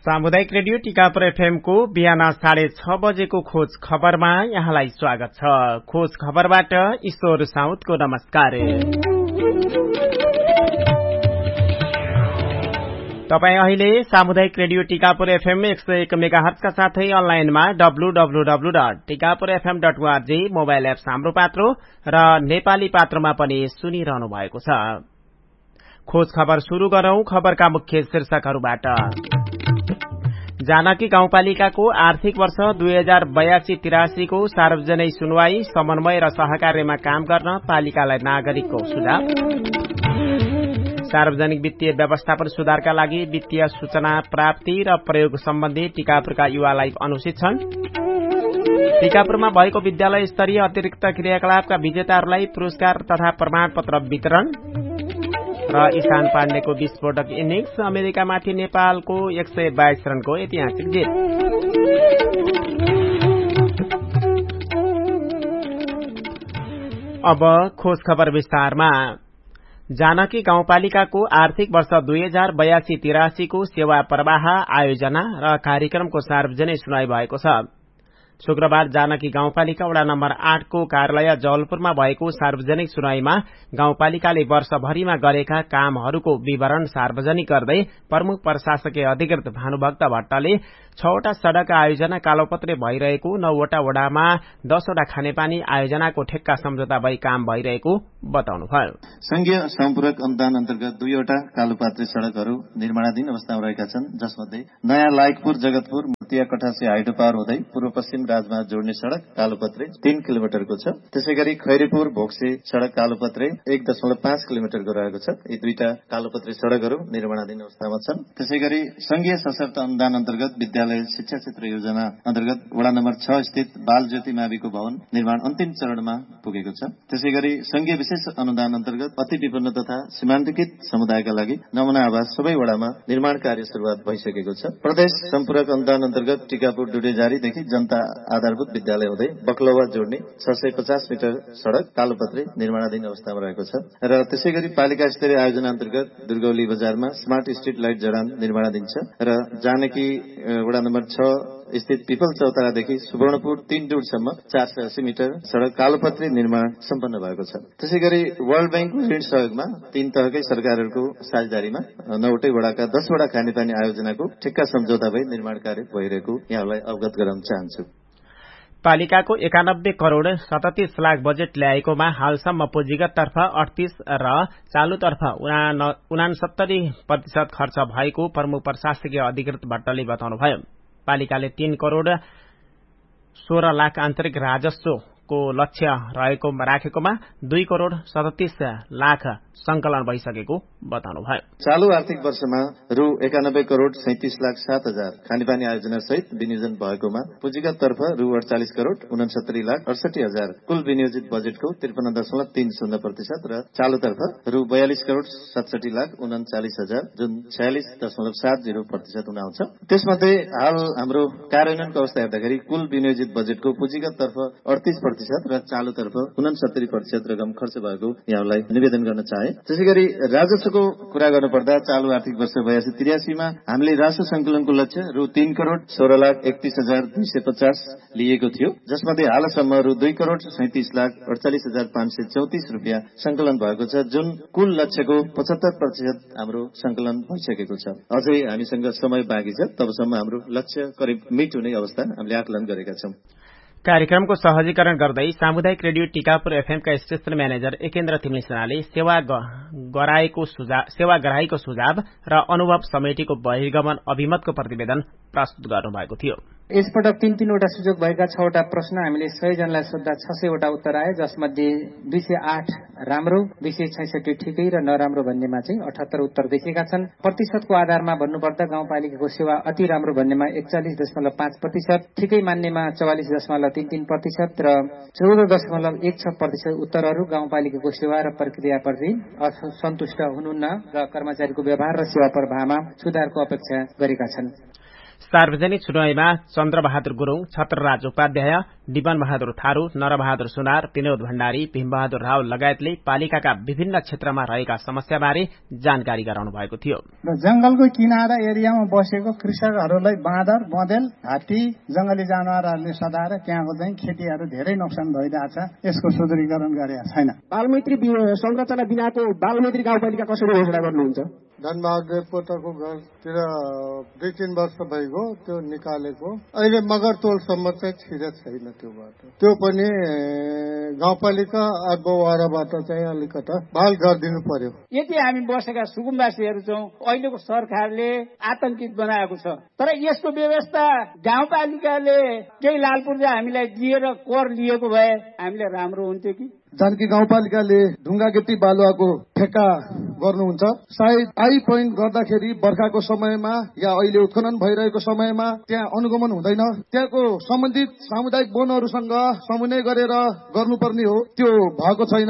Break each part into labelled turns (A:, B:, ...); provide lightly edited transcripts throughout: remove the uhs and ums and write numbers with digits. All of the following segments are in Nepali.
A: सामुदायिक रेडियो टिकापुर एफएम को बिहान 6:30 बजेको खोज खबरमा यहाँलाई स्वागत छ। खोज खबरबाट ईश्वर साउदको नमस्कार। तपाई अहिले सामुदायिक रेडियो टिकापुर एफएम 101 मेगाहर्ज का साथै अनलाइनमा www.tikapurfm.org मोबाइल एप्स हाम्रो पात्रो र नेपाली पात्रोमा पनि सुनिरहनु भएको छ। खोज खबर शुरू गरौं। खबरका मुख्य शीर्षकहरूबाट। जानकी गाउँपालिकाको आर्थिक वर्ष 2082-83 को सार्वजनिक सुनवाई, समन्वय र सहकार्यमा काम गर्न पालिकालाई नागरिकको सुझाव। सार्वजनिक वित्तीय व्यवस्थापन सुधारका लागि वित्तीय सूचना प्राप्ति र प्रयोग सम्बन्धी टिकापुरका युवालाई अनुशिक्षण। टिकापुरमा भएको विद्यालय स्तरीय अतिरिक्त क्रियाकलापका विजेताहरूलाई पुरस्कार तथा प्रमाणपत्र वितरण र ईशान पाण्डेको विस्फोटक इनिङ्स, अमेरिकामाथि नेपालको 122 रनको ऐतिहासिक जित। अब खोज खबर विस्तारमा। जानकी गाउँपालिकाको आर्थिक वर्ष 2082-83 को सेवा प्रवाह, आयोजना र कार्यक्रमको सार्वजनिक सुनाई भएको छ। शुक्रबार जानकी गाउँपालिका वडा नम्बर 8 को कार्यालय जवलपुरमा भएको सार्वजनिक सुनाईमा गाउँपालिकाले वर्षभरिमा गरेका कामहरूको विवरण सार्वजनिक गर्दै प्रमुख प्रशासकीय अधिकृत भानुभक्त भट्टले 6वटा सड़क आयोजना कालोपत्रे भइरहेको, 9वटा वडामा 10वटा खानेपानी आयोजनाको ठेक्का सम्झौता भई काम भइरहेको बताउनुभयो।
B: संघीय सम्पूरक अनुदान अन्तर्गत 2वटा कालोपात्रे सड़कहरू निर्माणाधीन अवस्थामा रहेका छन्, जसमध्ये नयाँ लायकपुर जगतपुर मुर्तिया कठासे हाइड्रो पावर हुँदै पूर्व पश्चिम राजमार्ग जोड्ने सड़क कालोपत्रे 3 किलोमिटरको छ। त्यसैगरी खैरीपुर भोक्से सड़क कालोपत्रे 1.5 किलोमिटरको रहेको छ। यी 2टा कालोपत्रे सड़कहरू निर्माणाधीन अवस्थामा छन्। त्यसैगरी संघीय सशक्त अनुदान अन्तर्गत विद्यालय शिक्षा क्षेत्र योजना अन्तर्गत वडा नम्बर 6 स्थित बाल ज्योति माविको भवन निर्माण अन्तिम चरणमा पुगेको छ। त्यसैगरी संघीय विशेष अनुदान अन्तर्गत अति विपन्न तथा सीमान्तकृत समुदायका लागि नमुना आवास सबै वडामा निर्माण कार्य शुरूआत भइसकेको छ। प्रदेश सम्पूरक अनुदान अन्तर्गत टिकापुर डुडेजारीदेखि जनता आधारभूत विद्यालय हुँदै बक्लवा जोड्ने 650 मिटर सड़क कालोपत्रे निर्माणाधीन अवस्थामा रहेको छ। र त्यसैगरी पालिका स्तरीय आयोजना अन्तर्गत दुर्गौली बजारमा स्मार्ट स्ट्रीट लाइट जडान निर्माणाधीन छ र जानकी वडा नम्बर 6 स्थित पिपल चौतारादेखि सुवर्णपुर 3 डुडसम्म 480 मिटर सड़क कालोपत्रे निर्माण सम्पन्न भएको छ। त्यसैगरी वर्ल्ड बैंकको ऋण सहयोगमा 3 तहकै सरकारहरूको साझेदारीमा 9वटै वडाका 10वटा खानेपानी आयोजनाको ठेक्का सम्झौता भई निर्माण कार्य भइरहेको यहाँलाई अवगत गराउन चाहन्छु।
A: पालिकाको 91 करोड़ 37 लाख बजेट ल्याएकोमा हालसम्म पुँजीगत तर्फ 38 र चालुतर्फ 69% खर्च भएको प्रमुख प्रशासकीय अधिकृत भट्टले बताउनुभयो। पालिकाले 3 करोड़ 16 लाख आन्तरिक राजस्वको लक्ष्य राखेकोमा 2 करोड़ 37 लाख संकलन भइसकेको बताउनुभयो।
B: चालू आर्थिक वर्षमा रु 91 करोड़ 37 लाख 7 हजार खानेपानी आयोजना सहित विनियोजन भएकोमा पुँजीगत तर्फ रु 48 करोड़ 69 लाख 68 हजार कुल विनियोजित बजेटको 53.30% र चालुतर्फ रु 42 करोड़ 67 लाख 39 हजार जुन 46.70% हुन आउँछ। त्यसमध्ये हाल हाम्रो कार्यान्वयनको अवस्था हेर्दाखेरि कुल विनियोजित बजेटको पुँजीगत तर्फ 38% र चालुतर्फ 69% रकम खर्च भएको यहाँलाई निवेदन गर्न चाहे। त्यसैगरी राजस्वको कुरा गर्नुपर्दा चालू आर्थिक वर्ष 82-83 मा हामीले राजस्व संकलनको लक्ष्य रु 3 करोड़ 16 लाख 31 हजार 250 लिएको थियो, जसमध्ये हालसम्म रु 2 करोड़ 37 लाख 48 हजार 534 रुपियाँ संकलन भएको छ, जुन कुल लक्ष्यको 75% हाम्रो संकलन भइसकेको छ। अझै हामीसँग समय बाँकी छ, तबसम्म हाम्रो लक्ष्य करिब मिट हुने अवस्था हामीले आकलन गरेका छौं।
A: कार्यक्रमको सहजीकरण गर्दै सामुदायिक radio Tikapur एफएमका station manager Ekendra तिमिलसेनाले सेवा ग्राहीको सुझाव र अनुभव समितिको बहिर्गमन अभिमतको प्रतिवेदन प्रस्तुत गर्नुभएको थियो।
C: यसपटक 3-3वटा सुझाव भएका 6वटा प्रश्न हामीले 100 जनालाई सोद्धा 600वटा उत्तर आए, जसमध्ये 208 राम्रो, 266 ठिकै र नराम्रो भन्नेमा चाहिँ 78 उत्तर देखिएका छन्। प्रतिशतको आधारमा भन्नुपर्दा गाउँपालिकाको सेवा अति राम्रो भन्नेमा 41.5%, ठिकै मान्नेमा 44.33% र 14.16% उत्तरहरू गाउँपालिकाको सेवा र प्रक्रियाप्रति असन्तुष्ट हुनुहुन्न र कर्मचारीको व्यवहार र सेवा प्रवाहमा सुधारको अपेक्षा गरेका छन्।
A: सार्वजनिक सुनवाईमा चन्द्रबहादुर गुरूङ, छत्रराज उपाध्याय, डिबन बहादुर थारू, नरबहादुर सुनार, विनोद भण्डारी, भीमबहादुर राव लगायतले पालिकाका विभिन्न क्षेत्रमा रहेका समस्याबारे जानकारी गराउनु भएको थियो।
D: र जंगलको किनारा एरियामा बसेको कृषकहरूलाई बाँदर, बँदेल, हात्ती, जंगली जनावरहरूले सताएर त्यहाँको चाहिँ खेतीहरू धेरै नोक्सान भइरहेछ। यसको सुदृढीकरण गरेका छैन।
E: बालमैत्री संरचना बिनाको बालमैत्री गाउँपालिका कसरी घोषणा गर्नुहुन्छ?
F: धनबहादुर पोटाको घरतिर 2-3 वर्ष भइगयो त्यो निकालेको। अहिले मगरतोलसम्म चाहिँ छिरे छैन त्यो बाटो। त्यो पनि गाउँपालिका अगुवाबाट चाहिँ अलिकता बहाल गरिदिनु पर्यो।
E: यति हामी बसेका सुकुम्बासीहरू छौँ, अहिलेको सरकारले आतंकित बनाएको छ। तर यसको व्यवस्था गाउँपालिकाले केही लालपूर्जा हामीलाई दिएर कर लिएको भए हामीले राम्रो हुन्थ्यो कि?
F: जानकी गाउँपालिकाले ढुङ्गा गिट्टी बालुवाको ठेक्का गर्नुहुन्छ। सायद आई पोइन्ट गर्दाखेरि बर्खाको समयमा या अहिले उत्खनन भइरहेको समयमा त्यहाँ अनुगमन हुँदैन। त्यहाँको सम्बन्धित सामुदायिक वनहरूसँग समन्वय गरेर गर्नुपर्ने हो, त्यो भएको छैन।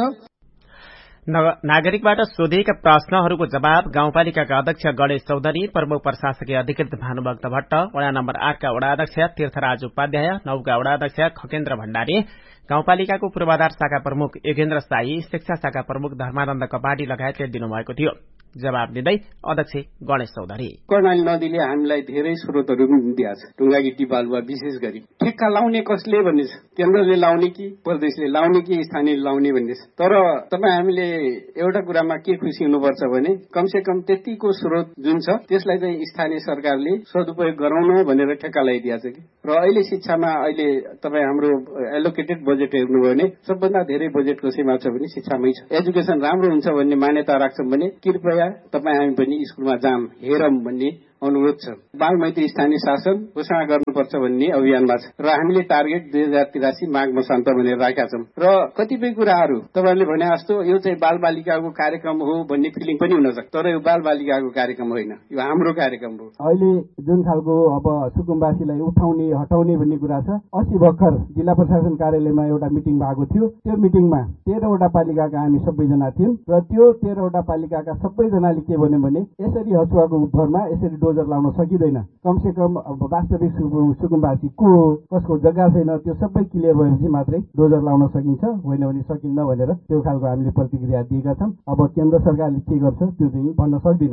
A: नागरिकबाट सोधिएका प्रश्नहरूको जवाब गाउँपालिकाका अध्यक्ष गणेश चौधरी, प्रमुख प्रशासकीय अधिकृत भानुभक्त भट्ट, वडा नम्बर 8 का वडा अध्यक्ष तीर्थराज उपाध्याय, 9 का वडा अध्यक्ष खकेन्द्र भण्डारी, गाउँपालिकाको पूर्वाधार शाखा प्रमुख योगेन्द्र साई, शिक्षा शाखा प्रमुख धर्मानन्द कपाडी लगायतले दिनुभएको थियो। जवाब दिँदै अध्यक्ष गणेश चौधरी,
E: कर्णाली नदीले हामीलाई धेरै स्रोतहरू दिएको छ, ढुङ्गा गिट्टी बालुवा विशेष गरी। ठेक्का लाउने कसले भन्ने छ, केन्द्रले लाउने कि प्रदेशले लाउने कि स्थानीयले लाउने भन्ने छ। तर तपाईँ हामीले एउटा कुरामा के खुसी हुनुपर्छ भने कमसे कम त्यतिको स्रोत जुन छ त्यसलाई चाहिँ स्थानीय सरकारले सदुपयोग गराउन भनेर ठेक्का लगाइदिएको छ कि। र अहिले शिक्षामा अहिले तपाईँ हाम्रो एलोकेटेड बजेट हेर्नुभयो भने सबभन्दा धेरै बजेट कसैमा छ भने शिक्षामै छ। एजुकेसन राम्रो हुन्छ भन्ने मान्यता राख्छौँ भने कृपया तपाईँ हामी पनि स्कुलमा जाम हेरौँ भन्ने अनुरोध छ। बालमैत्री स्थानीय शासन घोषणा गर्नुपर्छ भन्ने अभियानमा छ र हामीले टार्गेट 2083 माघ मसान्त भनेर राखेका छौँ। र कतिपय कुराहरू तपाईँहरूले भने जस्तो यो चाहिँ बालबालिकाको कार्यक्रम हो भन्ने फिलिङ पनि हुन सक्छ, तर यो बालबालिकाको कार्यक्रम होइन, यो हाम्रो कार्यक्रम हो।
G: अहिले जुन खालको अब सुकुम्बासीलाई उठाउने हटाउने भन्ने कुरा छ, 80 भर्खर जिल्ला प्रशासन कार्यालयमा एउटा मिटिङ भएको थियो। त्यो मिटिङमा 13वटा पालिकाका हामी सबैजना थियौँ र त्यो 13वटा पालिकाका सबैजनाले के भन्यो भने यसरी हसुवाको भरमा यसरी डोजर लाउन सकिँदैन। कमसे कम वास्तविक सुकुम्बासी को हो, कसको जग्गा छैन, त्यो सबै क्लियर भएपछि मात्रै डोजर लाउन सकिन्छ, होइन भने सकिन्न भनेर त्यो खालको हामीले प्रतिक्रिया दिएका छौँ। अब केन्द्र सरकारले के गर्छ त्यो चाहिँ भन्न सक्दिन।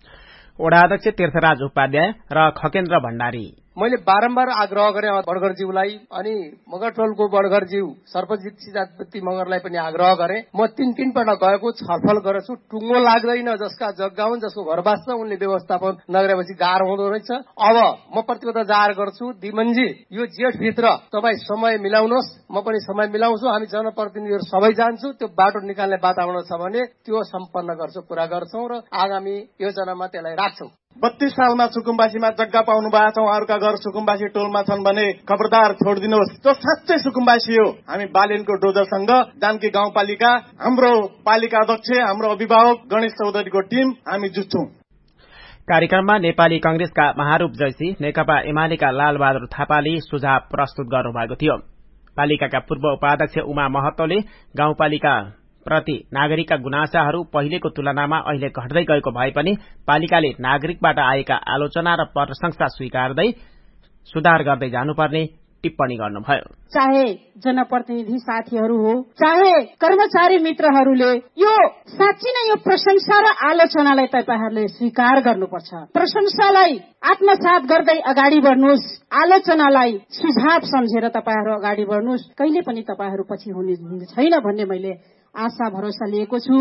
A: वडा अध्यक्ष तीर्थराज उपाध्याय र खकेन्द्र भण्डारी,
H: मैले बारम्बार आग्रह गरेँ बडगरज्यूलाई अनि मगरटोलको बडगरज्यू सर्पजित सिजापति मगरलाई पनि आग्रह गरेँ। म 3 पल्ट गएको छलफल गरेछु। टुङ्गो लाग्दैन, जसका जग्गा हुन् जसको घर बाँच्छ उनले व्यवस्थापन नगरेपछि गाह्रो हुँदो रहेछ। अब म प्रतिबद्ध जाहेर गर्छु, दिमनजी यो जेठभित्र तपाईँ समय मिलाउनुहोस्, म पनि समय मिलाउँछु, हामी जनप्रतिनिधिहरू सबै जान्छौँ। त्यो बाटो निकाल्ने वातावरण छ भने त्यो सम्पन्न गर्छौँ, पूरा गर्छौँ र आगामी योजनामा त्यसलाई राख्छौँ।
D: 32 सालमा सुकुम्बासीमा जग्गा पाउनु भएको छ, उहाँहरूका घर सुकुम्बासी टोलमा छन् भने खबरदार छोडिदिनुहोस्। जो साँच्चै सुकुम्बासी हो हामी बालेनको डोजरसँग जानकी गाउँपालिका, हाम्रो पालिका अध्यक्ष, हाम्रो अभिभावक गणेश चौधरीको टिम हामी जुट्छौं।
A: कार्यक्रममा नेपाली कांग्रेसका महारूप जैसी, नेकपा एमालेका लालबहादुर थापाले सुझाव प्रस्तुत गर्नुभएको थियो। पालिकाका पूर्व उपाध्यक्ष उमा महतोले गाउँपालिका प्रति नागरिकका गुनासाहरू पहिलेको तुलनामा अहिले घट्दै गएको भए पनि पालिकाले नागरिकबाट आएका आलोचना र प्रशंसा स्वीकार्दै सुधार गर्दै जानुपर्ने टिप्पणी गर्नुभयो।
I: चाहे जनप्रतिनिधि साथीहरू हो, चाहे कर्मचारी मित्रहरूले यो साँच्चै नै यो प्रशंसा र आलोचनालाई तपाईहरूले स्वीकार गर्नुपर्छ। प्रशंसालाई आत्मसात गर्दै अगाडि बढ्नुहोस्, आलोचनालाई सुझाव सम्झेर तपाईहरू अगाडि बढ्नुहोस्। कहिले पनि तपाईहरू पछि हुने छैन भन्ने मैले आशा भरोसा लिएको छु।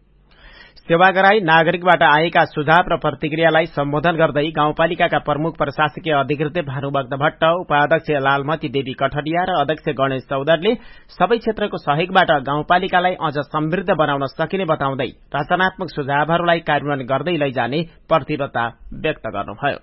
A: सेवाग्राही नागरिकबाट आएका सुझाव र प्रतिक्रियालाई सम्बोधन गर्दै गाउँपालिकाका प्रमुख प्रशासकीय अधिकृत भानुभक्त भट्ट, उपाध्यक्ष लालमती देवी कठडिया र अध्यक्ष गणेश चौधरीले सबै क्षेत्रको सहयोगबाट गाउँपालिकालाई अझ समृद्ध बनाउन सकिने बताउँदै रचनात्मक सुझावहरूलाई कार्यान्वयन गर्दै लैजाने प्रतिबद्धता व्यक्त गर्नुभयो।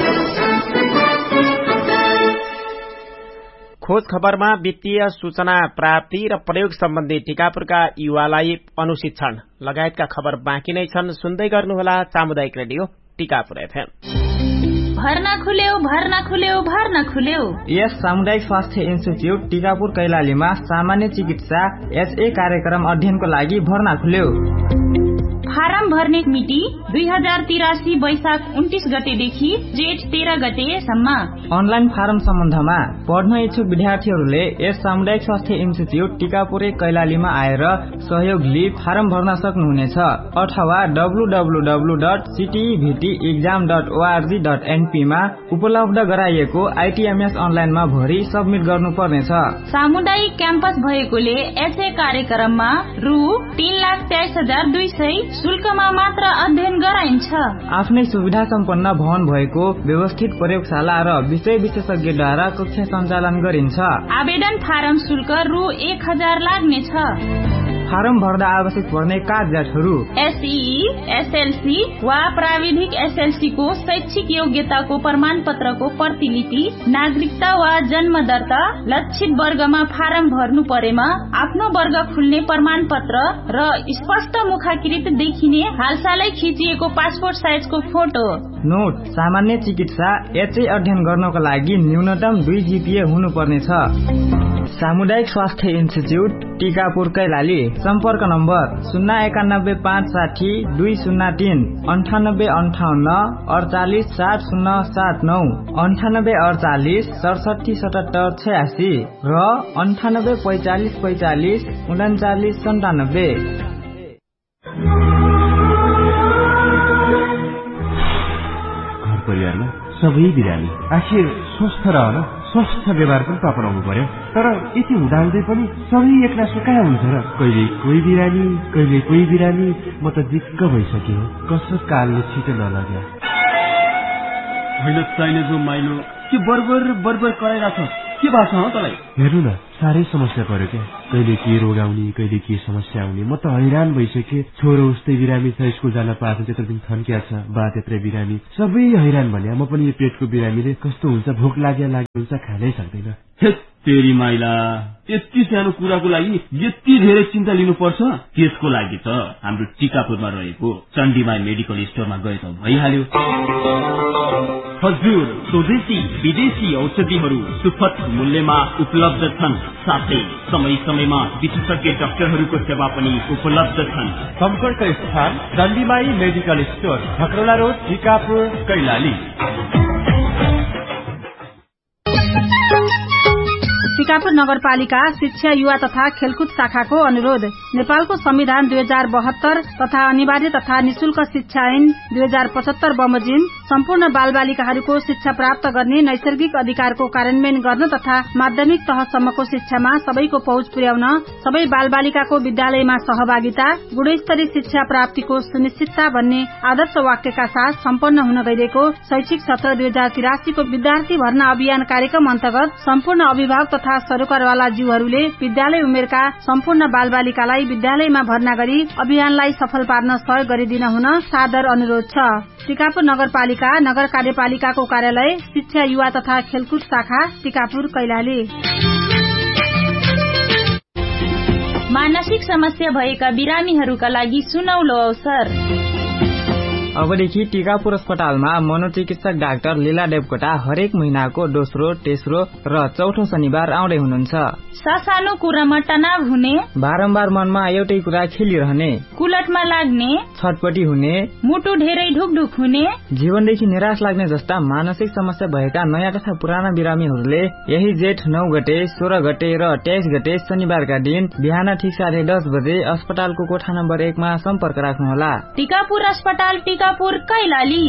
A: खोज खबरमा वित्तीय सूचना प्राप्ति र प्रयोग सम्बन्धी टिकापुरका युवालाई अनुशिक्षण लगायतका खबर बाँकी नै छन्। सुन्दै गर्नुहोला सामुदायिक रेडियो टिकापुर एफएम।
J: भर्ना खुल्यो।
K: यस सामुदायिक स्वास्थ्य इन्स्टिच्युट टिकापुर कैलालीमा सामान्य चिकित्सा एचए कार्यक्रम अध्ययनको लागि भर्ना खुल्यो।
J: फारम भर्ने मिति 2083 वैशाख 29 गतेदेखि जेठ 13 गतेसम्म।
K: अनलाइन फारम सम्बन्धमा पढ्न इच्छुक विद्यार्थीहरूले यस सामुदायिक स्वास्थ्य इन्स्टिच्युट टिकापुरे कैलालीमा आएर सहयोग लिई फारम भर्न सक्नुहुनेछ अथवा www.ctevtexam.org.np मा उपलब्ध गराइएको ITMS अनलाइनमा भरि सबमिट गर्नुपर्नेछ।
J: सामुदायिक क्याम्पस भएकोले यसै कार्यक्रममा रु 3,23,200 शुल्कमा मात्र अध्ययन गराइन्छ।
K: आफ्नै सुविधा सम्पन्न भवन भएको व्यवस्थित प्रयोगशाला र विषय विशेषज्ञद्वारा कक्षा सञ्चालन गरिन्छ।
J: आवेदन फारम शुल्क रु 1,000 लाग्नेछ।
K: फारम भर्दा आवश्यक पर्ने कागजातहरू
J: SEE, SLC वा प्राविधिक SLC को शैक्षिक योग्यताको प्रमाण पत्रको प्रतिलिपि, नागरिकता वा जन्म दर्ता, लक्षित वर्गमा फारम भर्नु परेमा आफ्नो वर्ग खुल्ने प्रमाण पत्र र स्पष्ट मुखाकृत देखिने हालसालै खिचिएको पासपोर्ट साइजको फोटो।
K: नोट, सामान्य चिकित्सा HA अध्ययन गर्नको लागि न्यूनतम 2 GPA हुनुपर्नेछ। सामुदायिक स्वास्थ्य इन्स्टिच्युट टिकापुर कैलाली। सम्पर्क नम्बर 091560203 9858 48 7079 9848 67 77 86 र 98 45 45 39 97।
L: घर परिवारमा सबै बिरामी आखिर स्वस्थ रहन स्वस्थ व्यवहार पनि अपनाउनु पर्यो। तर यति हुँदाहुँदै पनि सबै एक्लासो कहाँ हुन्छ र? कहिले कोही बिरामी कहिले कोही बिरामी। म त दिक्क भइसक्यो। कसो कालले छिटो नलग्यो।
M: होइन चाहिने जो माइलो के बर्बर बर्बर कराइरहेको छ के भएको छ तँलाई?
L: हेर्नु न, साह्रै समस्या पर्यो क्या। कहिले के रोग आउने कहिले के समस्या आउने। म त हैरान भइसकेँ। छोरो उस्तै बिरामी छ, स्कुल जान पाएको त्यत्रो दिन थन्किया छ, बा त्यत्रै बिरामी, सबै हैरान भने। म पनि यो पेटको बिरामीले कस्तो हुन्छ, भोक लाग्यो हुन्छ, खानै सक्दैन।
M: तेरी माइला, यति सानो कुराको लागि यति धेरै चिन्ता लिनुपर्छ? त्यसको लागि त हाम्रो टिकापुरमा रहेको चण्डीमाई मेडिकल स्टोरमा गए त भइहाल्यो। हजुर, स्वदेशी विदेशी औषधिहरू सुपथ मूल्यमा उपलब्ध छन्। साथै समय समयमा विशेषज्ञ डाक्टरहरूको सेवा पनि उपलब्ध छन्।
L: सम्पर्क स्थान चण्डीमाई medical store, खकरौला road, Tikapur, Kailali.
N: Tikapur नगरपालिका शिक्षा युवा तथा खेलकुद शाखाको अनुरोध। नेपालको संविधान 2072 तथा अनिवार्य तथा निशुल्क शिक्षा ऐन 2075 बमोजिम सम्पूर्ण बालबालिकाहरूको शिक्षा प्राप्त गर्ने नैसर्गिक अधिकारको कार्यान्वयन गर्न तथा माध्यमिक तहसम्मको शिक्षामा सबैको पहुँच पुर्याउन, सबै बालबालिकाको विद्यालयमा सहभागिता, गुणस्तरीय शिक्षा प्राप्तिको सुनिश्चितता भन्ने आदर्श वाक्यका साथ सम्पन्न हुन गइरहेको शैक्षिक सत्र 2083 को विद्यार्थी भर्ना अभियान कार्यक्रम अन्तर्गत सम्पूर्ण अभिभावक तथा सरोकारवाला जीवहरूले विद्यालय उमेरका सम्पूर्ण बालबालिकालाई विद्यालयमा भर्ना गरी अभियानलाई सफल पार्न सहयोग गरिदिन हुन सादर अनुरोध छ। टिकापुर नगरपालिका नगर कार्यपालिकाको कार्यालय शिक्षा युवा तथा खेलकुद शाखा टिकापुर कैलाली।
J: मानसिक समस्या भएका बिरामीहरूका लागि सुनौलो अवसर।
K: अबदेखि टिकापुर अस्पतालमा मनोचिकित्सक डाक्टर लीला देवकोटा हरेक महिनाको दोस्रो, तेस्रो र चौथो शनिबार आउँदै हुनुहुन्छ।
J: सानो कुरामा तनाव हुने,
K: बारम्बार मनमा एउटै कुरा खेलिरहने,
J: कुलटमा लाग्ने,
K: छटपटी हुने,
J: मुटु धेरै ढुकढुक हुने,
K: जीवनदेखि निराश लाग्ने जस्ता मानसिक समस्या भएका नयाँ तथा पुराना बिरामीहरूले यही जेठ 9 गते, 16 गते र 23 गते शनिबारका दिन बिहान ठिक 10:30 बजे अस्पतालको कोठा नम्बर 1 मा सम्पर्क राख्नुहोला।
J: टिकापुर अस्पताल टिकापुर कैलाली।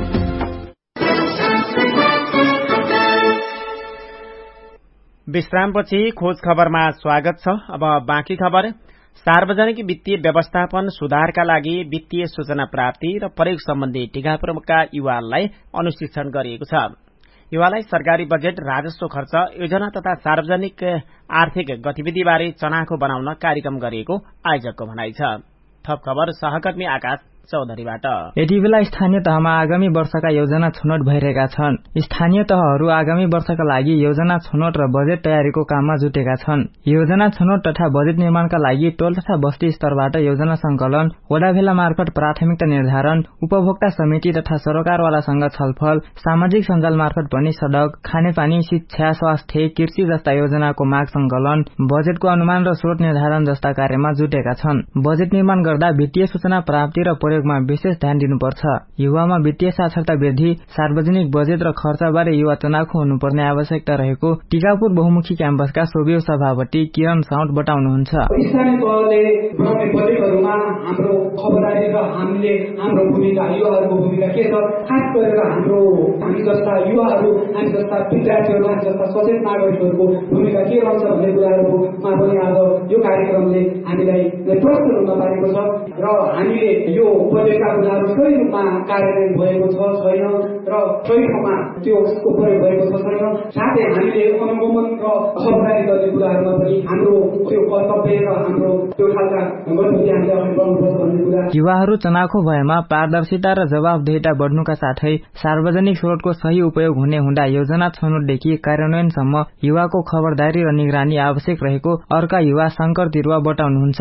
A: विश्रामपछि खोज खबरमा स्वागत छ। अब बाँकी खबर। सार्वजनिक वित्तीय व्यवस्थापन सुधारका लागि वित्तीय सूचना प्राप्ति र प्रयोग सम्बन्धी टिकापुरका युवालाई अनुशिक्षण गरिएको छ। युवालाई सरकारी बजेट, राजस्व खर्च, योजना तथा सार्वजनिक आर्थिक गतिविधिबारे चनाखो बनाउन कार्यक्रम गरिएको आयोजकको भनाइ छ। थप खबर सहकर्मी आकाश चौधरीबाट।
K: यति बेला स्थानीय तहमा आगामी वर्षका योजना छनौट भइरहेका छन्। स्थानीय तहहरू आगामी वर्षका लागि योजना छनौट र बजेट तयारीको काममा जुटेका छन्। योजना छनौट तथा बजेट निर्माणका लागि टोल तथा बस्ती स्तरबाट योजना संकलन, वडा भेला मार्फत प्राथमिकता निर्धारण, उपभोक्ता समिति तथा सरकारवालासँग छलफल, सामाजिक सञ्जाल मार्फत पनि सड़क, खानेपानी, शिक्षा, स्वास्थ्य, कृषि जस्ता योजनाको माग संकलन, बजेटको अनुमान र स्रोत निर्धारण जस्ता कार्यमा जुटेका छन्। बजेट निर्माण गर्दा वित्तीय सूचना प्राप्ति र प्रयोगमा विशेष ध्यान दिनुपर्छ। युवामा वित्तीय साक्षरता वृद्धि, सार्वजनिक बजेट र खर्चबारे युवा चनाखो हुनुपर्ने आवश्यकता रहेको टिकापुर बहुमुखी क्याम्पसका सोभियो सभापति किरण साउन्ट बताउनुहुन्छ।
O: स्थानीय तहले बनाउने बजेटहरूमा हाम्रो खबरदारी र हामीले हाम्रो भूमिका, युवाहरूको भूमिका के छ, खास गरेर हामी जस्ता युवाहरू, हामी जस्ता विद्यार्थीहरू, हामी जस्ता सचेत नागरिकहरूको भूमिका के रहन्छ भन्ने कुराहरूमा पनि आज यो कार्यक्रमले हामीलाई प्रश्न रूपमा पारेको छ र हामीले यो बजेटका कुराहरू सही रूपमा कार्यान्वयन भएको छ छैन र सही ठाउँमा त्यसको प्रयोग भएको छ छैन, साथै हामीले अनुगमन र खबरदारी गर्ने कुराहरूमा पनि हाम्रो त्यो कर्तव्य र हाम्रो त्यो खालका गतिविधि हामीले अगाडि बढाउनुपर्छ भन्ने कुरा।
K: युवाहरू चनाखो भएमा पारदर्शिता र जवाफदेहिता बढ्नुका साथै सार्वजनिक स्रोतको सही उपयोग हुने हुँदा योजना छनौटदेखि कार्यान्वयनसम्म युवाको खबरदारी र निगरानी आवश्यक रहेको अर्का युवा शंकर तिरुवा बताउनुहुन्छ।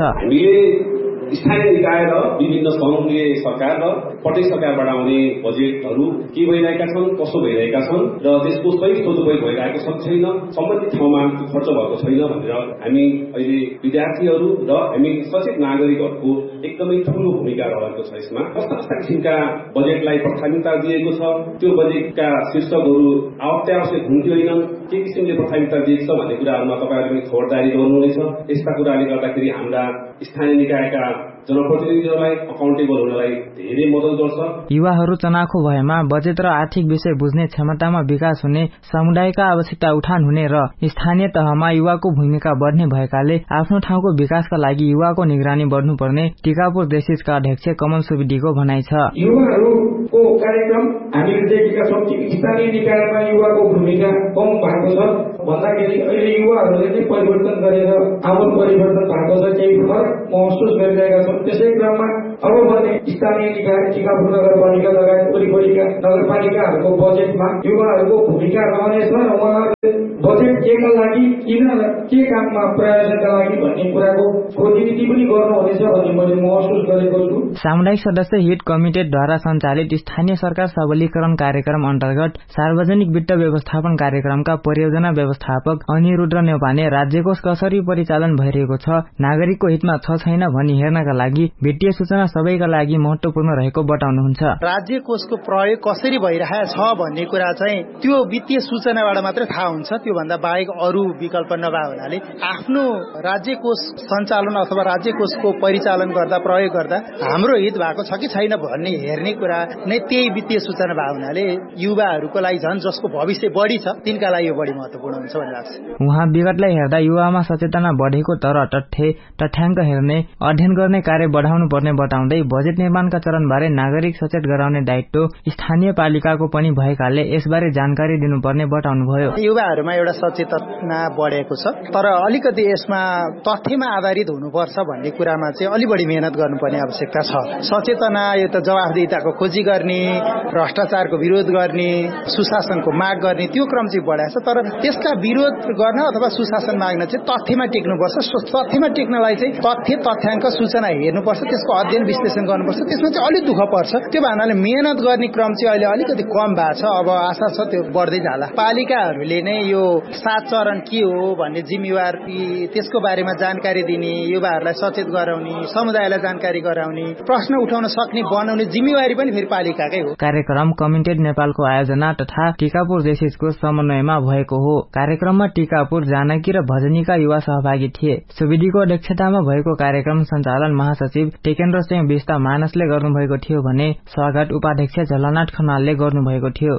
P: स्थानीय निकाय र विभिन्न सङ्घीय सरकार र प्रदेश सरकारबाट आउने बजेटहरू के भइरहेका छन्, कसो भइरहेका छन् र त्यसको सही सदुपयोग भइरहेको छ छैन, सम्बन्धित ठाउँमा खर्च भएको छैन भनेर हामी अहिले विद्यार्थीहरू र हामी सचेत नागरिकहरूको एकदमै ठूलो भूमिका रहेको छ। यसमा कस्ता कस्ता किसिमका बजेटलाई प्राथमिकता दिएको छ, त्यो बजेटका शीर्षकहरू अत्यावश्यक हुन्थ्यो होइनन्, के किसिमले प्राथमिकता दिएको छ भन्ने कुराहरूमा तपाईँहरूले पनि खबरदारी गर्नुहुनेछ। यस्ता कुराले गर्दाखेरि हाम्रा स्थानीय निकायका जनप्रतिनिधिहरूलाई अकाउन्टेबल हुनलाई धेरै मद्दत गर्छ।
K: युवाहरू चनाखो भएमा बजेट र आर्थिक विषय बुझ्ने क्षमतामा विकास हुने, समुदायका आवश्यकता उठान हुने र स्थानीय तहमा युवाको भूमिका बढ्ने भएकाले आफ्नो ठाउँको विकासका लागि युवाको निगरानी बढ्नुपर्ने टिकापुर देशिजका अध्यक्ष कमल सुवेदीको भनाइ छ।
O: युवाहरूको कार्यक्रम हामीले देखेका छौँ कि स्थानीय निकायमा युवाको भूमिका कम भएको छ भन्दाखेरि अहिले युवाहरूले चाहिँ परिवर्तन गरेर आमूल परिवर्तन भएको छ, केही फरक महसुस गरिरहेका छौँ। त्यसै क्रममा अब भने स्थानीय निकाय, टिकापुर नगरपालिका लगायत वरिपरिका नगरपालिकाहरूको बजेटमा युवाहरूको भूमिका रहनेछ र उहाँहरूले बजेट केका लागि, किन, के काममा प्रयोजनका लागि भन्ने कुराको खोजीनीति पनि गर्नुहुनेछ भन्ने मैले महसुस गरेको छु।
K: सामुदायिक सदस्य हित कमिटेद्वारा सञ्चालित स्थानीय सरकार सबलीकरण कार्यक्रम अन्तर्गत सार्वजनिक वित्त व्यवस्थापन कार्यक्रमका परियोजना व्यवस्थापक अनिरुद्ध नेपाने राज्यकोष कसरी परिचालन भइरहेको छ, नागरिकको हितमा छ छैन भनी हेर्नका लागि वित्तीय सूचना सबैका लागि महत्वपूर्ण रहेको बताउनुहुन्छ।
Q: राज्य कोषको प्रयोग कसरी भइरहेको छ भन्ने कुरा चाहिँ त्यो वित्तीय सूचनाबाट मात्रै थाहा हुन्छ। त्योभन्दा बाहेक अरू विकल्प नभए हुनाले आफ्नो राज्य कोष सञ्चालन अथवा राज्य कोषको परिचालन गर्दा, प्रयोग गर्दा हाम्रो हित भएको छ कि छैन भन्ने हेर्ने कुरा नै त्यही वित्तीय सूचना भए हुनाले युवाहरूको लागि झन् जसको भविष्य बढी छ तिनका लागि यो बढी महत्वपूर्ण हुन्छ भन्ने लाग्छ।
K: उहाँ विगतलाई हेर्दा युवामा सचेतना बढेको तर तथ्याङ्क हेर्ने, अध्ययन गर्ने कार्य बढाउनु पर्ने बताउँदै बजेट निर्माणका चरणबारे नागरिक सचेत गराउने दायित्व स्थानीय पालिकाको पनि भएकाले यसबारे जानकारी दिनुपर्ने बताउनुभयो।
Q: युवाहरूमा एउटा सचेतना बढेको छ तर अलिकति यसमा तथ्यमा आधारित हुनुपर्छ भन्ने कुरामा चाहिँ अलि बढी मेहनत गर्नुपर्ने आवश्यकता छ। सचेतना यो त जवाफदेहिताको खोजी गर्ने, भ्रष्टाचारको विरोध गर्ने, सुशासनको माग गर्ने त्यो क्रम चाहिँ बढाएको छ। तर त्यसका विरोध गर्न अथवा सुशासन माग्न चाहिँ तथ्यमा टेक्नुपर्छ। तथ्यमा टेक्नलाई चाहिँ तथ्याङ्क सूचना हेर्नुपर्छ, त्यसको अध्ययन विश्लेषण गर्नुपर्छ। त्यसमा चाहिँ अलिक दुःख पर्छ। त्यो भन्नाले मेहनत गर्ने क्रम चाहिँ अहिले अलिकति कम भएको छ। अब आशा छ त्यो बढ्दै जाला। पालिकाहरूले नै यो 7 चरण के हो भन्ने जिम्मेवारी, त्यसको बारेमा जानकारी दिने, युवाहरूलाई सचेत गराउने, समुदायलाई जानकारी गराउने, प्रश्न उठाउन सक्ने बनाउने जिम्मेवारी पनि फेरि पालिकाकै हो।
K: कार्यक्रम कमिटेड नेपालको आयोजना तथा टिकापुर देशिजको समन्वयमा भएको हो। कार्यक्रममा टिकापुर, जानकी र भजनीका युवा सहभागी थिए। सुवेदीको अध्यक्षतामा भएको कार्यक्रम सञ्चालन महासचिव टेकेन्द्र सिंह बिष्ट मानसले गर्नुभएको थियो भने स्वागत उपाध्यक्ष झलनाथ खनालले गर्नुभएको थियो।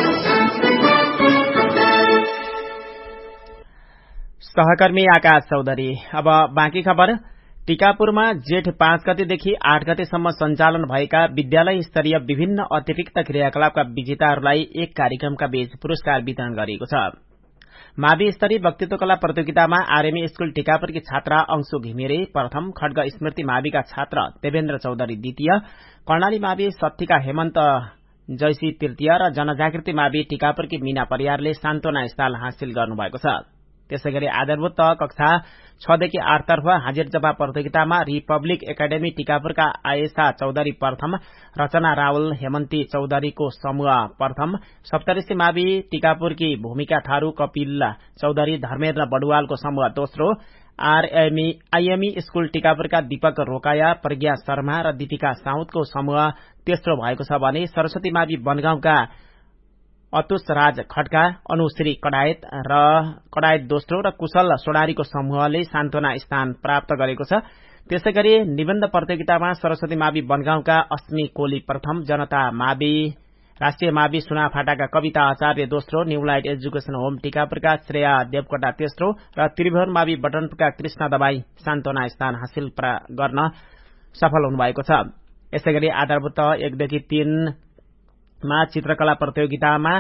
A: सहकर्मी आकाश चौधरी। अब बाँकी खबर। टिकापुरमा जेठ 5 गतेदेखि 8 गतेसम्म सञ्चालन भएका विद्यालय स्तरीय विभिन्न अतिरिक्त क्रियाकलापका विजेताहरूलाई एक कार्यक्रमका बीच पुरस्कार वितरण गरिएको छ। मावि स्तरीय वक्तित्व कला प्रतियोगितामा आरएमई स्कूल टिकापुरकी छात्रा अंशु घिमिरे प्रथम, खड्ग स्मृति माविका छात्र देवेन्द्र चौधरी द्वितीय, कर्णाली मावि सत्थिका हेमन्त जयसी तृतीय र जनजागृति मावि टिकापुरकी मीना परियारले सान्त्वना स्थान हासिल गर्नुभएको छ। त्यसैगरी आधारभूत कक्षा 6 देखि 8 तर्फ हाजिर जवाब प्रतियोगितामा रिपब्लिक एकाडेमी टिकापुरका आयशा चौधरी प्रथम, रचना रावल हेमन्ती चौधरीको समूह प्रथम, सप्तऋषि मावि टिकापुरकी भूमिका थारू कपिल चौधरी धर्मेन्द्र बडुवालको समूह दोस्रो, आईएमई स्कूल टिकापुरका दीपक रोकाया प्रज्ञा शर्मा र दीपिका साउदको समूह तेस्रो भएको छ भने सरस्वती मावि बनगाउँका अतुष राज खड्का, अनुश्री कडायत दोस्रो र कुशल सोनारीको समूहले सान्त्वना स्थान प्राप्त गरेको छ। त्यसैगरी निबन्ध प्रतियोगितामा सरस्वती मावि बनगाउँका अस्मी कोली प्रथम, जनता मावि राष्ट्रिय मावि सुनाफाटाका कविता आचार्य दोस्रो, new light education home टिकापुरका Shreya Devkota तेस्रो र त्रिभुवन मावि बटनपुरका कृष्ण दबाई सान्त्वना स्थान हासिल गर्न सफल हुनुभएको छ। यसैगरी आधारभूत 1 देखि 3 मा चित्रकला प्रतियोगितामा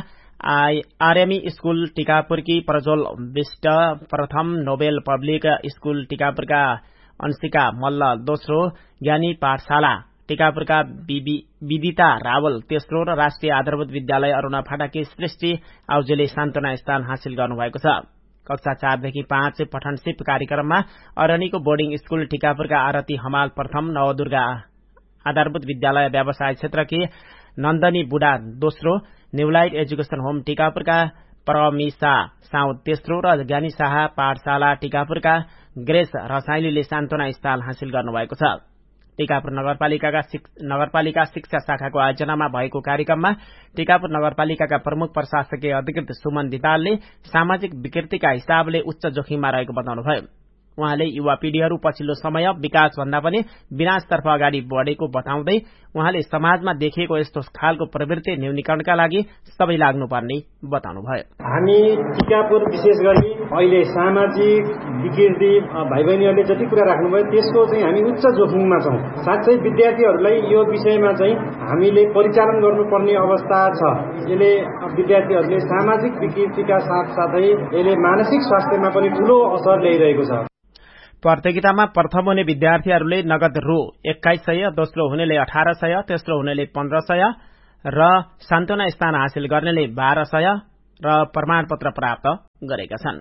A: आरएमई स्कूल टिकापुरकी प्रज्वल विष्ट प्रथम, Nobel public school टिकापुरका Anshika Malla दोस्रो, ज्ञानी पाठशाला टिकापुरका विदिता रावल तेस्रो र राष्ट्रिय आधारभूत विद्यालय अरूणा फाटाकी सृष्टि आउजेले सान्त्वना स्थान हासिल गर्नुभएको छ। कक्षा 4 देखि 5 पठनसिप कार्यक्रममा अरनीको बोर्डिङ स्कूल टिकापुरका आरती हमाल प्रथम, नवदुर्गा आधारभूत विद्यालय व्यवसाय क्षेत्रकी नन्दनी बुढा दोस्रो, न्यूलाइट एजुकेशन होम टिकापुरका प्रमिसा साउद तेस्रो र ज्ञानी शाह पाठशाला टिकापुरका ग्रेस रसाइलीले सान्त्वना स्थान हासिल गर्नुभएको छ। टिकापुर नगरपालिका शिक्षा शाखाको आयोजनामा भएको कार्यक्रममा टिकापुर नगरपालिकाका प्रमुख प्रशासकीय अधिकृत सुमन दितालले सामाजिक विकृतिका हिसाबले उच्च जोखिममा रहेको बताउनुभयो। उहाँले युवा पीढ़ीहरू पछिल्लो समय विकास भन्दा पनि विनाशतर्फ अगाडि बढ़ेको बताउँदै उहाँले समाजमा देखिएको यस्तो खालको प्रवृत्ति न्यूनीकरणका लागि सबै लाग्नुपर्ने बताउनुभयो।
R: हामी टिकापुर विशेष गरी अहिले सामाजिक विकृति भाइ बहिनीहरूले जति कुरा राख्नुभयो त्यसको चाहिँ हामी उच्च जोखिममा छौं। साथै विद्यार्थीहरूलाई यो विषयमा चाहिँ हामीले परिचालन गर्नुपर्ने अवस्था छ। यसले विद्यार्थीहरूले सामाजिक विकृतिका साथसाथै यसले मानसिक स्वास्थ्यमा पनि ठूलो असर ल्याइरहेको छ।
A: प्रतियोगितामा प्रथम हुने विद्यार्थीहरूले नगद रु 2100, दोस्रो हुनेले 1800, तेस्रो हुनेले 1500 र सान्त्वना स्थान हासिल गर्नेले 1200 र प्रमाणपत्र प्राप्त गरेका छन्।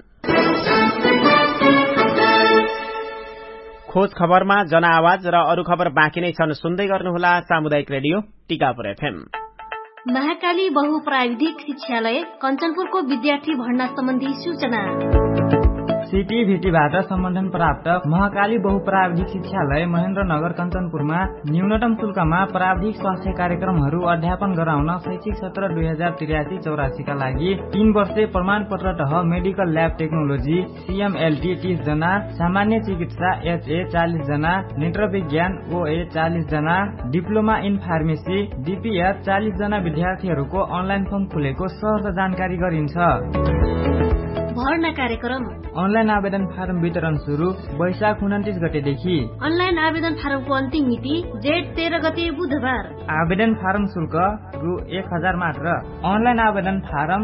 A: खोज खबरमा जनआवाज र अरू खबर बाँकी नै छन्, सुन्दै गर्नुहोला सामुदायिक रेडियो टिकापुर एफएम।
S: महाकाली बहुप्राविधिक शिक्षालय कञ्चनपुरको विद्यार्थी भर्ना सम्बन्धी सूचना।
K: सीटीभीटीबाट सम्बन्धन प्राप्त महाकाली बहुप्राविधिक शिक्षालय महेन्द्रनगर कञ्चनपुरमा न्यूनतम शुल्कमा प्राविधिक स्वास्थ्य कार्यक्रमहरू अध्यापन गराउन शैक्षिक सत्र 2083-84 का लागि 3 वर्षे प्रमाणपत्र तह मेडिकल ल्याब टेक्नोलोजी CMLT 30 जना, सामान्य चिकित्सा HA 40 जना, नेत्रविज्ञान OA 40 जना, डिप्लोमा इन फार्मेसी DPH 40 जना विद्यार्थीहरूको अनलाइन फर्म खुलेको सहज जानकारी गरिन्छ।
S: भर्ना कार्यक्रम
K: अनलाइन आवेदन फारम वितरण शुरू वैशाख 29 गतेदेखि।
S: अनलाइन आवेदन फारमको अन्तिम मिति जेठ 13 गते बुधबार।
K: आवेदन फारम शुल्क रु 1000 मात्र। अनलाइन आवेदन फारम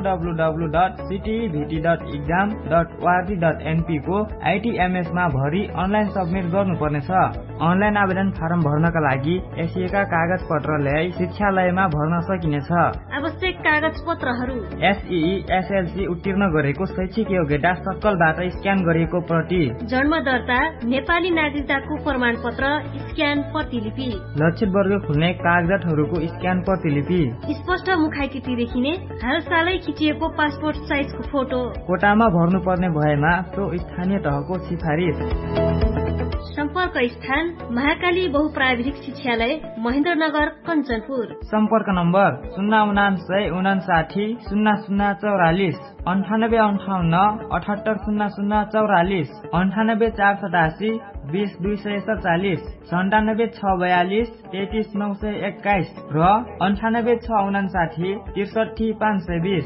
K: www.ctvt.exam.org.np को ITMS मा भरि अनलाइन सबमिट गर्नुपर्नेछ। अनलाइन आवेदन फारम भर्नका लागि एसिएका कागज पत्र ल्याई शिक्षालयमा भर्न सकिनेछ।
S: आवश्यक कागज पत्रहरू
K: SEE SLC उत्तीर्ण गरेको शैक्षिक योग्यता सक्कलबाट स्क्यान गरिएको प्रति,
S: जन्म दर्ता, नेपाली नागरिकताको प्रमाणपत्र स्क्यान प्रतिलिपि,
K: लक्षित वर्ग खुल्ने कागजातहरूको स्क्यान प्रतिलिपि,
S: स्पष्ट मुखाकृति देखिने हालसालै खिचिएको पासपोर्ट साइजको फोटो।
K: कोटामा भर्नुपर्ने भएमा सो स्थानीय तहको सिफारिस।
S: सम्पर्क स्थान महाकाली बहुप्राविधिक शिक्षालय महेन्द्रनगर कञ्चनपुर।
K: सम्पर्क नम्बर 099 59 0044, 9858 7800044, 98487 20247, 97642 33921 र 98659 63520।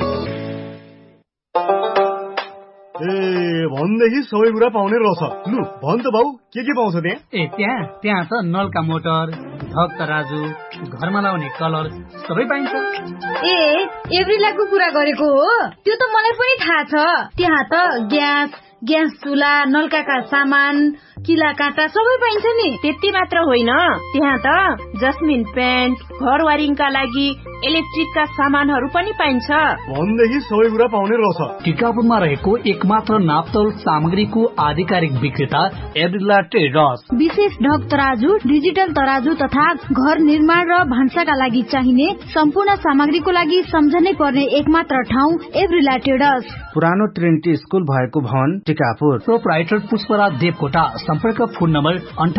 T: भनेदेखि सबै कुरा पाउने रहेछ। लु भन त बाउ, के पाउँछ त्यहाँ?
U: त्यहाँ त नलका मोटर, धक तराजु, घरमा लाउने कलर सबै पाइन्छ। सायद एभ्रिलाको कुरा गरेको हो। त्यो त मलाई पनि थाहा छ। त्यहाँ त ग्यास चुला, नलकाका सामान, किला काँटा सबै पाइन्छ नि।
V: त्यति मात्र होइन, त्यहाँ त जस्मिन पेन्ट, घर वारिङका लागि इलेक्ट्रिकका सामानहरू पनि पाइन्छ।
T: भनेदेखि सबै कुरा पाउने रहेछ।
W: टिकापुरमा रहेको एकमात्र नापतोल सामग्रीको आधिकारिक विक्रेता एभ्रिला ट्रेडर्स।
U: विशेष ढक तराजु, डिजिटल तराजु तथा घर निर्माण र भान्साका लागि चाहिने सम्पूर्ण सामग्रीको लागि सम्झनै पर्ने एकमात्र ठाउँ एभ्रिला ट्रेडर्स।
X: पुरानो ट्रिनिटी स्कुल भएको भवन टिकापुर।
W: प्रोप्राइटर पुष्पराज देवकोटा। सम्पर्क फोन नम्बर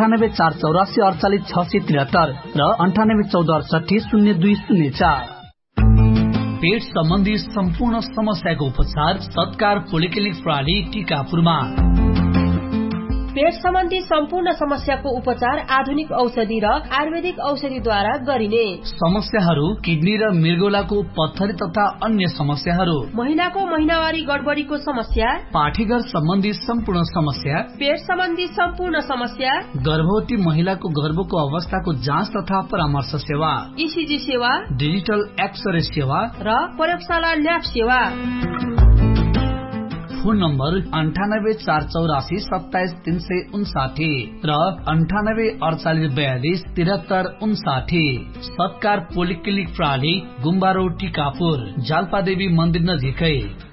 W: 9848486673 र 9814680204। पेट सम्बन्धी सम्पूर्ण समस्याको उपचार सत्कार पोलिक्लिनिक प्रणाली टिकापुरमा।
Y: पेट सम्बन्धी सम्पूर्ण समस्याको उपचार आधुनिक औषधि र आयुर्वेदिक औषधिद्वारा गरिने।
W: समस्याहरू किडनी र मृगौलाको पत्थरी तथा अन्य समस्याहरू,
Y: महिनाको महिनावारी गडबडीको समस्या,
W: पाठीघर सम्बन्धी सम्पूर्ण समस्या,
Y: पेट सम्बन्धी सम्पूर्ण समस्या,
W: गर्भवती महिलाको गर्भको अवस्थाको जाँच तथा परामर्श सेवा,
Y: इसिजी सेवा,
W: डिजिटल एक्सरे सेवा
Y: र प्रयोगशाला ल्याब सेवा।
W: फोन नम्बर 9848477359 र 9848427359। सत्कार पोलिक्लिनिक प्रणाली, गुम्बा रोड टिकापुर, जाल्पादेवी मन्दिर नजिकै।